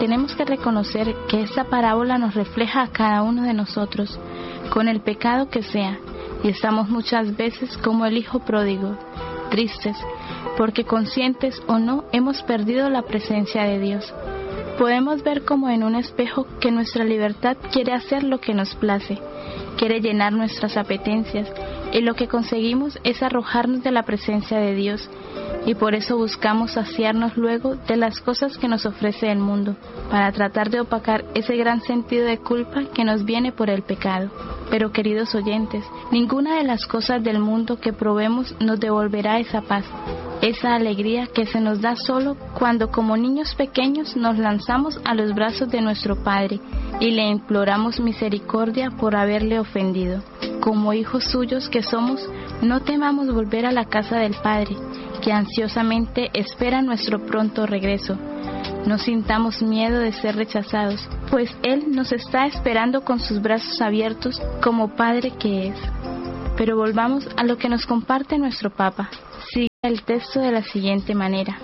tenemos que reconocer que esta parábola nos refleja a cada uno de nosotros, con el pecado que sea, y estamos muchas veces como el hijo pródigo, tristes, porque conscientes o no hemos perdido la presencia de Dios. Podemos ver como en un espejo que nuestra libertad quiere hacer lo que nos place, quiere llenar nuestras apetencias, y lo que conseguimos es arrojarnos de la presencia de Dios, y por eso buscamos saciarnos luego de las cosas que nos ofrece el mundo, para tratar de opacar ese gran sentido de culpa que nos viene por el pecado. Pero queridos oyentes, ninguna de las cosas del mundo que probemos nos devolverá esa paz, esa alegría que se nos da solo cuando como niños pequeños nos lanzamos a los brazos de nuestro Padre y le imploramos misericordia por haberle ofendido. Como hijos suyos que somos, no temamos volver a la casa del Padre, que ansiosamente espera nuestro pronto regreso. No sintamos miedo de ser rechazados, pues Él nos está esperando con sus brazos abiertos como Padre que es. Pero volvamos a lo que nos comparte nuestro Papa. Sigue el texto de la siguiente manera.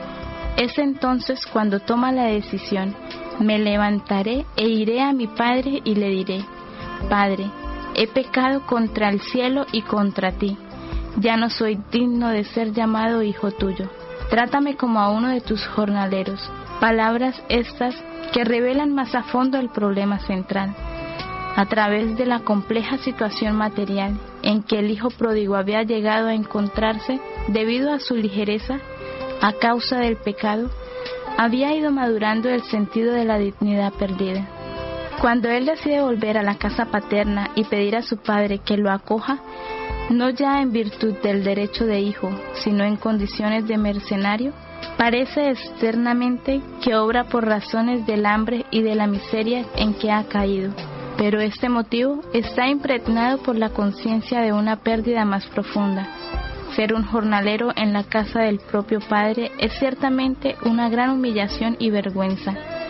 Es entonces cuando toma la decisión: me levantaré e iré a mi Padre y le diré: Padre, he pecado contra el cielo y contra ti. Ya no soy digno de ser llamado hijo tuyo. Trátame como a uno de tus jornaleros. Palabras estas que revelan más a fondo el problema central. A través de la compleja situación material en que el hijo pródigo había llegado a encontrarse debido a su ligereza, a causa del pecado, había ido madurando el sentido de la dignidad perdida. Cuando él decide volver a la casa paterna y pedir a su padre que lo acoja, no ya en virtud del derecho de hijo, sino en condiciones de mercenario, parece externamente que obra por razones del hambre y de la miseria en que ha caído, pero este motivo está impregnado por la conciencia de una pérdida más profunda. Ser un jornalero en la casa del propio Padre es ciertamente una gran humillación y vergüenza.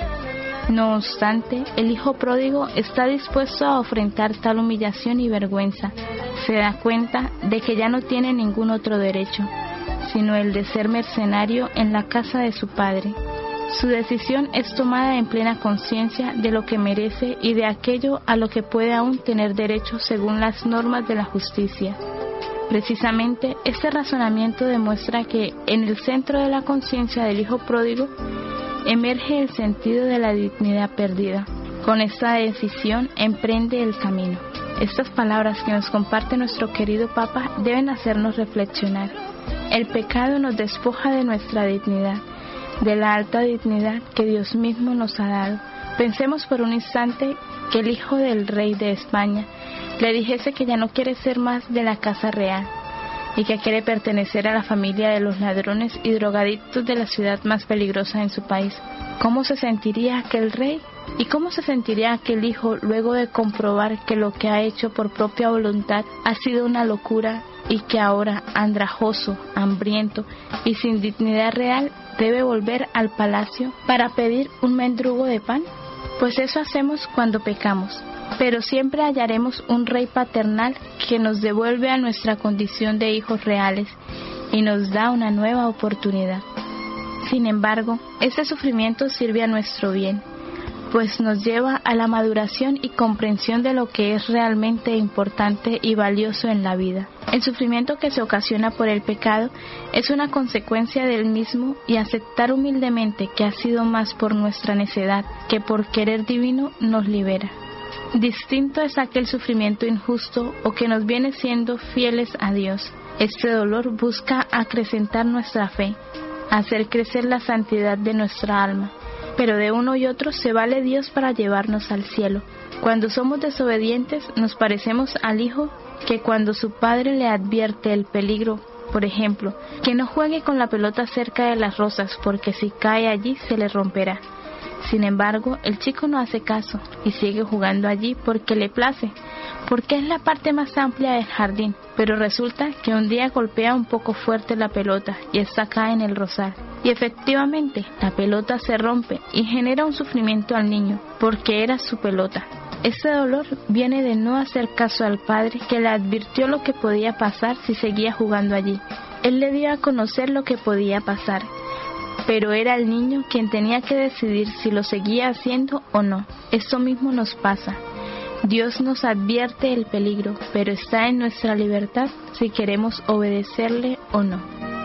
No obstante, el hijo pródigo está dispuesto a enfrentar tal humillación y vergüenza. Se da cuenta de que ya no tiene ningún otro derecho, sino el de ser mercenario en la casa de su padre. Su decisión es tomada en plena conciencia de lo que merece y de aquello a lo que puede aún tener derecho según las normas de la justicia. Precisamente, este razonamiento demuestra que en el centro de la conciencia del hijo pródigo emerge el sentido de la dignidad perdida. Con esta decisión emprende el camino. Estas palabras que nos comparte nuestro querido Papa deben hacernos reflexionar. El pecado nos despoja de nuestra dignidad, de la alta dignidad que Dios mismo nos ha dado. Pensemos por un instante que el hijo del rey de España le dijese que ya no quiere ser más de la casa real y que quiere pertenecer a la familia de los ladrones y drogadictos de la ciudad más peligrosa en su país. ¿Cómo se sentiría aquel rey? ¿Y cómo se sentiría aquel hijo luego de comprobar que lo que ha hecho por propia voluntad ha sido una locura y que ahora, andrajoso, hambriento y sin dignidad real, debe volver al palacio para pedir un mendrugo de pan? Pues eso hacemos cuando pecamos, pero siempre hallaremos un rey paternal que nos devuelve a nuestra condición de hijos reales y nos da una nueva oportunidad. Sin embargo, este sufrimiento sirve a nuestro bien, pues nos lleva a la maduración y comprensión de lo que es realmente importante y valioso en la vida. El sufrimiento que se ocasiona por el pecado es una consecuencia del mismo, y aceptar humildemente que ha sido más por nuestra necedad que por querer divino nos libera. Distinto es aquel sufrimiento injusto o que nos viene siendo fieles a Dios. Este dolor busca acrecentar nuestra fe, hacer crecer la santidad de nuestra alma. Pero de uno y otro se vale Dios para llevarnos al cielo. Cuando somos desobedientes nos parecemos al hijo que cuando su padre le advierte el peligro, por ejemplo, que no juegue con la pelota cerca de las rosas porque si cae allí se le romperá. Sin embargo, el chico no hace caso y sigue jugando allí porque le place, porque es la parte más amplia del jardín, pero resulta que un día golpea un poco fuerte la pelota y esta cae en el rosal. Y efectivamente, la pelota se rompe y genera un sufrimiento al niño, porque era su pelota. Este dolor viene de no hacer caso al padre que le advirtió lo que podía pasar si seguía jugando allí. Él le dio a conocer lo que podía pasar, pero era el niño quien tenía que decidir si lo seguía haciendo o no. Esto mismo nos pasa. Dios nos advierte el peligro, pero está en nuestra libertad si queremos obedecerle o no.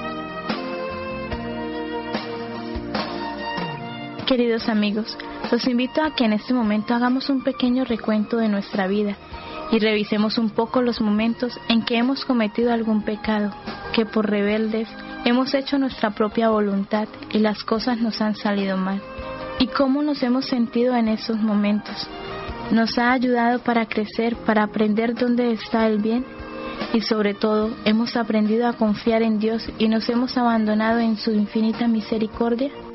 Queridos amigos, los invito a que en este momento hagamos un pequeño recuento de nuestra vida y revisemos un poco los momentos en que hemos cometido algún pecado, que por rebeldes hemos hecho nuestra propia voluntad y las cosas nos han salido mal. ¿Y cómo nos hemos sentido en esos momentos? ¿Nos ha ayudado para crecer, para aprender dónde está el bien? Y sobre todo, ¿hemos aprendido a confiar en Dios y nos hemos abandonado en su infinita misericordia?